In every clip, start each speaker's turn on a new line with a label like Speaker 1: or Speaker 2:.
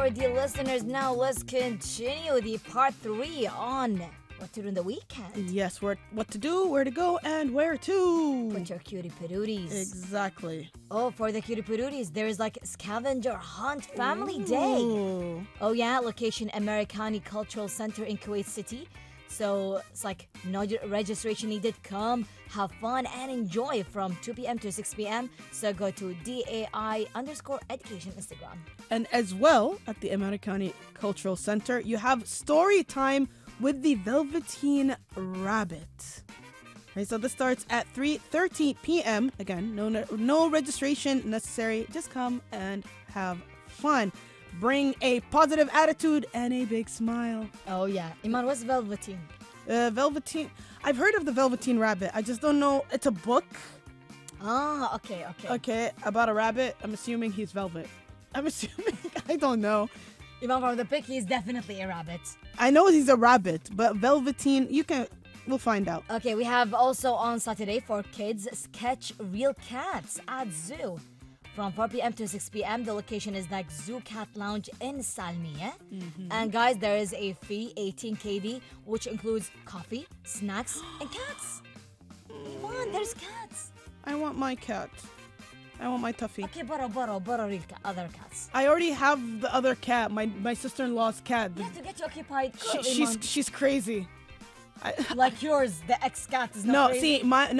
Speaker 1: our dear listeners. Now let's continue the part 3 on what to do in the weekend.
Speaker 2: Yes, what to do, where to go, and where to.
Speaker 1: With your cutie patooties.
Speaker 2: Exactly.
Speaker 1: Oh, for the cutie patooties, there is like scavenger hunt family day.
Speaker 2: Ooh.
Speaker 1: Oh yeah, location Americani Cultural Center in Kuwait City. So it's like no registration needed. Come, have fun, and enjoy from 2 p.m. to 6 p.m. So go to DAI_education Instagram.
Speaker 2: And as well, at the Americani Cultural Center, you have story time with the Velveteen Rabbit. Right, so this starts at 3:30 p.m. Again, no registration necessary. Just come and have fun. Bring a positive attitude and a big smile.
Speaker 1: Oh yeah. Iman, what's Velveteen?
Speaker 2: Velveteen. I've heard of the Velveteen Rabbit. I just don't know. It's a book.
Speaker 1: Ah, okay.
Speaker 2: Okay, about a rabbit. I'm assuming he's velvet. I'm assuming. I don't know.
Speaker 1: Iman, from the pic, he's definitely a rabbit.
Speaker 2: I know he's a rabbit, but Velveteen, we'll find out.
Speaker 1: Okay, we have also on Saturday for kids, sketch real cats at zoo. From 4 p.m. to 6 p.m., the location is like Zoo Cat Lounge in Salmiya. And guys, there is a fee, 18 KD, which includes coffee, snacks, and cats. Come on, there's cats.
Speaker 2: I want my cat. I want my Tuffy.
Speaker 1: Okay, borrow real other cats.
Speaker 2: I already have the other cat, my sister-in-law's cat.
Speaker 1: You have to get you occupied.
Speaker 2: She's crazy.
Speaker 1: Like yours, the ex-cat is not crazy.
Speaker 2: My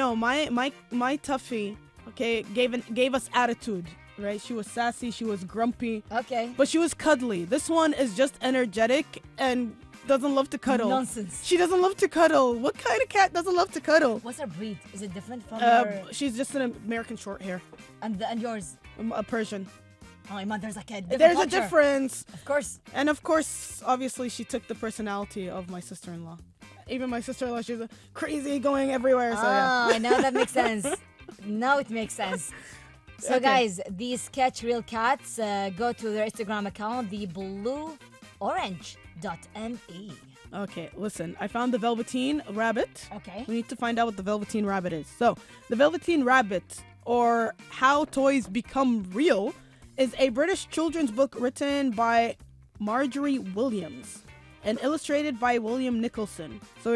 Speaker 2: Tuffy, okay, gave us attitude, right? She was sassy, she was grumpy.
Speaker 1: Okay.
Speaker 2: But she was cuddly. This one is just energetic and doesn't love to cuddle.
Speaker 1: Nonsense.
Speaker 2: She doesn't love to cuddle. What kind of cat doesn't love to cuddle?
Speaker 1: What's her breed? Is it different from her?
Speaker 2: She's just an American short hair.
Speaker 1: And yours?
Speaker 2: A Persian.
Speaker 1: Oh, Iman, there's like a different
Speaker 2: There's
Speaker 1: culture.
Speaker 2: a difference.
Speaker 1: Of course.
Speaker 2: And of course, obviously, she took the personality of my sister-in-law. Even my sister-in-law, she's crazy, going everywhere. So yeah.
Speaker 1: Now that makes sense. Now it makes sense. So
Speaker 2: Okay.
Speaker 1: guys, these sketch real cats, go to their Instagram account, the blueorange.me.
Speaker 2: Okay, listen, I found the Velveteen Rabbit.
Speaker 1: Okay.
Speaker 2: We need to find out what the Velveteen Rabbit is. So, the Velveteen Rabbit, or How Toys Become Real, is a British children's book written by Marjorie Williams and illustrated by William Nicholson. So